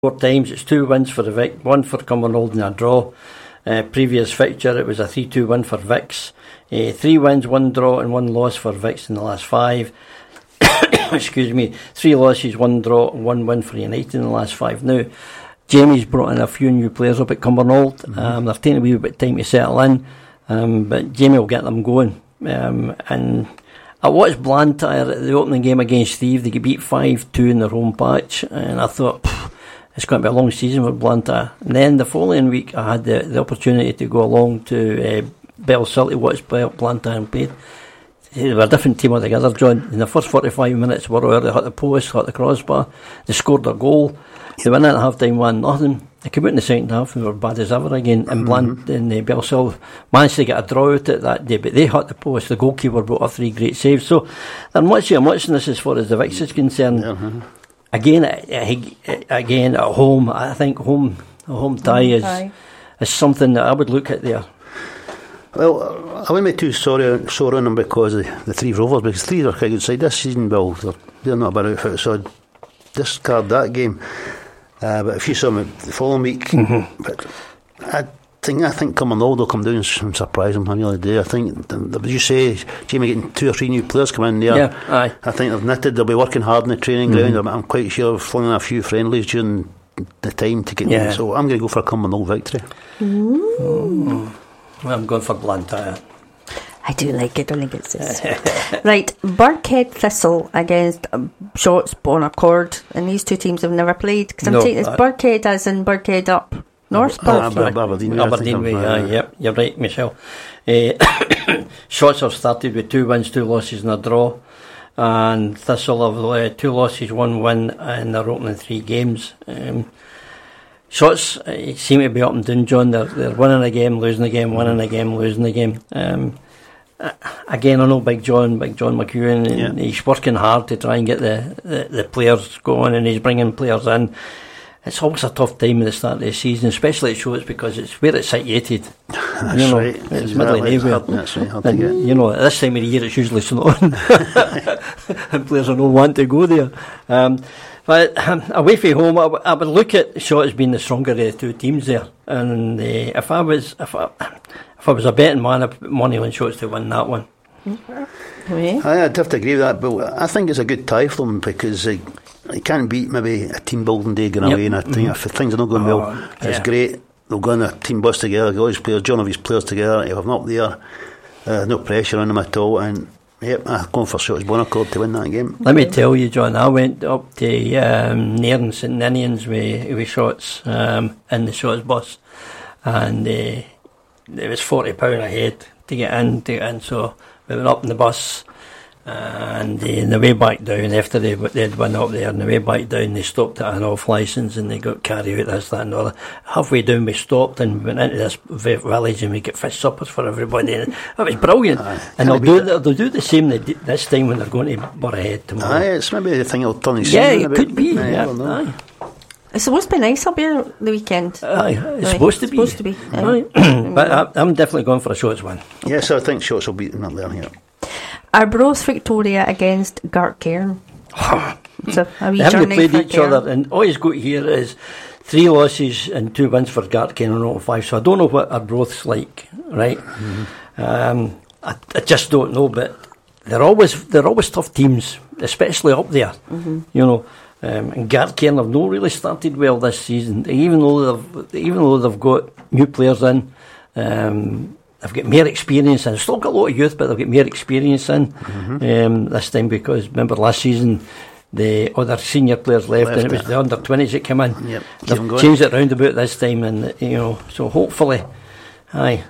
4 times. It's 2 wins for the Vic, 1 for Cumbernauld and a draw. Previous fixture, it was a 3-2 win for Vics. 3 wins, 1 draw and 1 loss for Vics in the last 5. Excuse me. 3 losses, 1 draw and 1 win for United in the last 5. Now, Jamie's brought in a few new players up at Cumbernauld. They're taking a wee bit of time to settle in, but Jamie will get them going. And I watched Blantyre at the opening game against Steve. They get beat 5-2 in their home patch, and I thought, it's going to be a long season for Blantyre. And then the following week, I had the opportunity to go along to Bellsill to watch Blantyre and play. They were a different team altogether, John. In the first 45 minutes, they hit the post, hit the crossbar. They scored a goal. They went in at half-time 1-0. They came out in the second half and were bad as ever again. And Bellsill managed to get a draw out it that day, but they hit the post. The goalkeeper brought off 3 great saves. So they're much of this as far as the Vics is concerned. Again at home, I think a home tie is something that I would look at there. Well, I wouldn't be too sore on them because of the 3 Rovers, because 3 are quite good side this season. Well, they're not a bad outfit, so I'd discard that game. But if you saw them the following week, but I think Cumbernauld will come down and surprise them. I really do. I think, as you say, Jamie getting 2 or 3 new players come in there. Yeah, aye. I think they've knitted. They'll be working hard in the training ground. I'm quite sure they've flung in a few friendlies during the time to get in. So I'm going to go for a Cumbernauld victory. Well, I'm going for Blantyre. I do like it. I think it's right. Birkhead Thistle against Shotts Bonaccord, and these 2 teams have never played. Because I'm taking it's Birkhead as in Birkhead up North Aberdeen way. Yep, you're right, Michelle. Shotts have started with 2 wins, 2 losses and a draw, and Thistle have 2 losses, 1 win in their opening 3 games. Shotts seem to be up and down, John. They're winning a game, losing a game, winning a game, losing a game. Again, I know Big John McEwen, and he's working hard to try and get the players going, and he's bringing players in. It's always a tough time at the start of the season, especially at Shotts, because it's where it's situated. That's right. It's middle of nowhere. That's right. Hard to get. At this time of the year, it's usually snowing, and players don't want to go there. But away from home, I would look at Shotts as being the stronger of the 2 teams there. And if I was a betting man, I'd put money on Shotts to win that one. I'd have to agree with that, but I think it's a good tie for them because they can't beat maybe a team building day going away. And I think if things are not going well, it's great. They'll go on a team bus together, all his players, John of his players together. If I'm up there, no pressure on them at all. And I'm going for Shotts Bonaccord to win that game. Let me tell you, John, I went up to Nairn St Ninians with Shotts in the Shotts bus, and it was £40 a head to get in, so we went up in the bus, and the way back down, after they'd went up there, and the way back down they stopped at an off licence and they got carried out this, that and the other. Halfway down we stopped and we went into this village and we get fish suppers for everybody, and it was brilliant. And they'll do the same this time when they're going to Burrhead tomorrow. It's maybe the thing will turn his it could be. Aye. It's supposed to be nice up here the weekend. It's supposed to be. But I'm definitely going for a Shotts win. Yes, I think Shotts will beat them up there. Arbroath Victoria against Gartcairn. So they haven't played each other, and all you've got here is 3 losses and 2 wins for Gartcairn on all 5. So I don't know what Arbroath's like, right? I just don't know, but they're always tough teams, especially up there. And Gartcairn have not really started well this season, even though they've got new players in. They've got more experience in. Still got a lot of youth, but they've got more experience in this time, because remember last season the other senior players left and it was the under-20s that came in. They've changed it round about this time, and so hopefully, I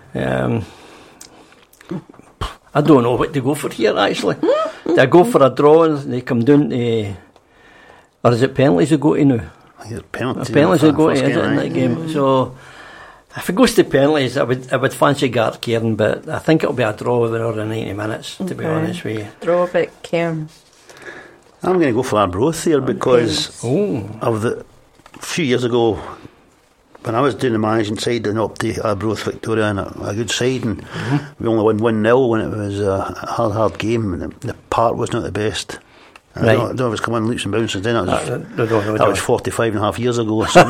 don't know what to go for here actually. Do I go for a draw and they come down to, or is it penalties they go to now? Penalties they go to, is it, in that game? So if it goes to penalties, I would fancy Gartcairn, but I think it'll be a draw within over 90 minutes, to be honest with you. Draw a bit, Cairn. I'm going to go for Arbroath here because of the few years ago when I was doing the managing side and up to Arbroath Victoria, and a good side, and we only won 1-0 when it was a hard game, and the park was not the best. I don't know if it's come on leaps and bounds since then. That was 45 and a half years ago.